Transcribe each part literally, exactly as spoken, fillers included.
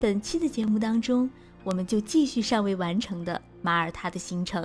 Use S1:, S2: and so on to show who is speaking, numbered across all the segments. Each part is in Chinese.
S1: 本期的节目当中，我们就继续尚未完成的马耳他的行程。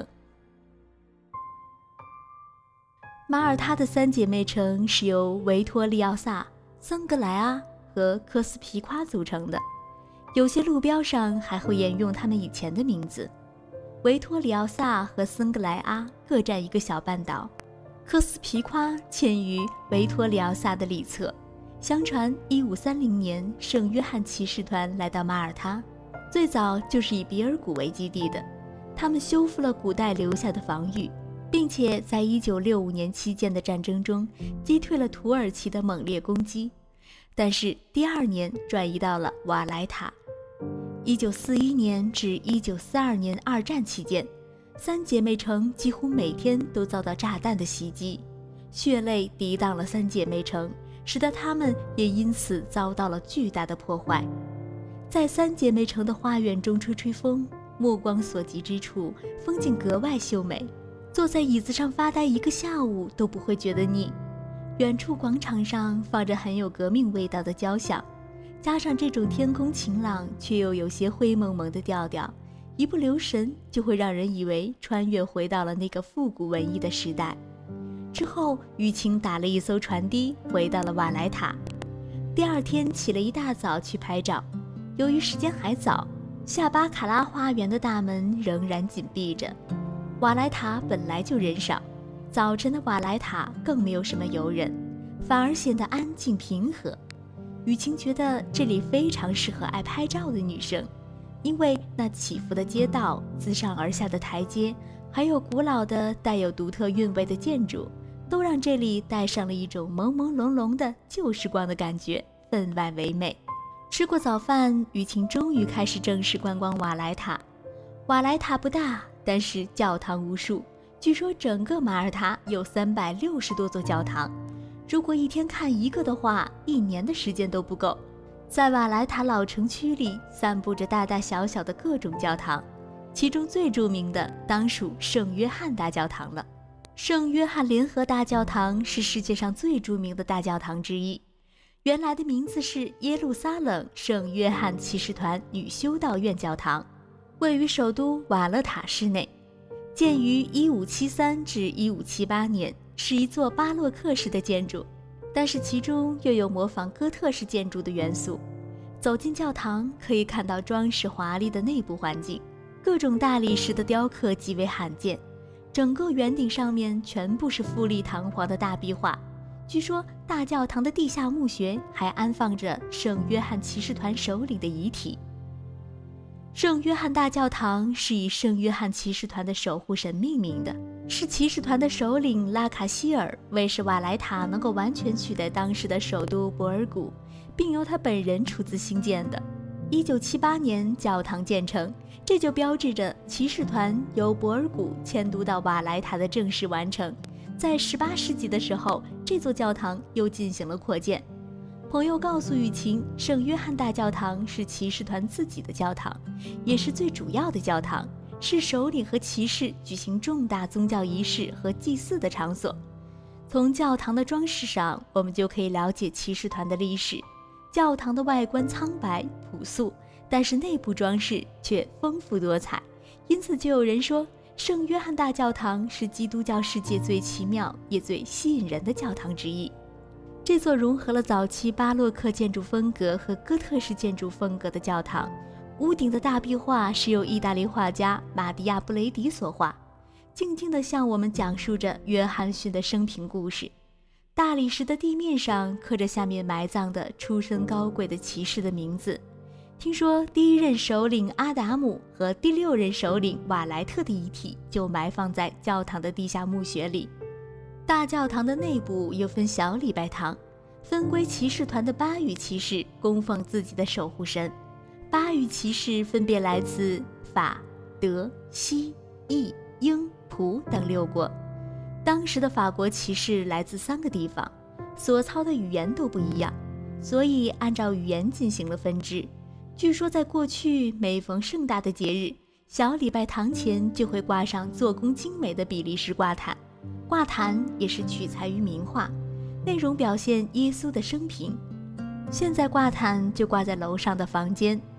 S1: 马耳他的三姐妹城是由维托利奥萨、桑格莱阿和科斯皮夸组成的，有些路标上还会沿用他们以前的名字。维托里奥萨和桑格莱阿各占一个小半岛，科斯皮夸嵌于维托里奥萨的里侧。相传一五三零年圣约翰骑士团来到马耳他，最早就是以比尔谷为基地的。他们修复了古代留下的防御，并且在一九六五年期间的战争中击退了土耳其的猛烈攻击，但是第二年转移到了瓦莱塔。一九四一年至一九四二年二战期间，三姐妹城几乎每天都遭到炸弹的袭击，血泪抵挡了三姐妹城，使得她们也因此遭到了巨大的破坏。在三姐妹城的花园中吹吹风，目光所及之处风景格外秀美，坐在椅子上发呆一个下午都不会觉得腻。远处广场上放着很有革命味道的交响，加上这种天空晴朗却又有些灰蒙蒙的调调，一不留神就会让人以为穿越回到了那个复古文艺的时代。之后雨晴打了一艘船堤回到了瓦莱塔，第二天起了一大早去拍照。由于时间还早，夏巴卡拉花园的大门仍然紧闭着。瓦莱塔本来就人少，早晨的瓦莱塔更没有什么游人，反而显得安静平和。雨晴觉得这里非常适合爱拍照的女生，因为那起伏的街道、自上而下的台阶，还有古老的带有独特韵味的建筑，都让这里带上了一种朦朦胧胧的旧时光的感觉，分外唯美。吃过早饭，雨晴终于开始正式观光瓦莱塔。瓦莱塔不大，但是教堂无数，据说整个马耳他有三百六十多座教堂，如果一天看一个的话，一年的时间都不够。在瓦莱塔老城区里散布着大大小小的各种教堂，其中最著名的当属圣约翰大教堂了。圣约翰联合大教堂是世界上最著名的大教堂之一，原来的名字是耶路撒冷圣约翰骑士团女修道院教堂，位于首都瓦勒塔市内，建于一五七三至一五七八年，是一座巴洛克式的建筑，但是其中又有模仿哥特式建筑的元素。走进教堂，可以看到装饰华丽的内部环境，各种大理石的雕刻极为罕见，整个圆顶上面全部是富丽堂皇的大壁画。据说大教堂的地下墓穴还安放着圣约翰骑士团首领的遗体。圣约翰大教堂是以圣约翰骑士团的守护神命名的，是骑士团的首领拉卡希尔为使瓦莱塔能够完全取代当时的首都博尔谷，并由他本人出资兴建的。一九七八年教堂建成，这就标志着骑士团由博尔谷迁都到瓦莱塔的正式完成。在十八世纪的时候，这座教堂又进行了扩建。朋友告诉雨晴，圣约翰大教堂是骑士团自己的教堂，也是最主要的教堂，是首领和骑士举行重大宗教仪式和祭祀的场所。从教堂的装饰上，我们就可以了解骑士团的历史。教堂的外观苍白朴素，但是内部装饰却丰富多彩，因此就有人说圣约翰大教堂是基督教世界最奇妙也最吸引人的教堂之一。这座融合了早期巴洛克建筑风格和哥特式建筑风格的教堂，屋顶的大壁画是由意大利画家马蒂亚·布雷迪所画，静静地向我们讲述着约翰逊的生平故事。大理石的地面上刻着下面埋葬的出身高贵的骑士的名字。听说第一任首领阿达姆和第六任首领瓦莱特的遗体就埋放在教堂的地下墓穴里。大教堂的内部又分小礼拜堂，分归骑士团的巴语骑士供奉自己的守护神。巴语骑士分别来自法、德、西、意、英、葡等六国。当时的法国骑士来自三个地方，所操的语言都不一样，所以按照语言进行了分支。据说在过去，每逢盛大的节日，小礼拜堂前就会挂上做工精美的比利时挂毯，挂毯也是取材于名画，内容表现耶稣的生平。现在挂毯就挂在楼上的房间，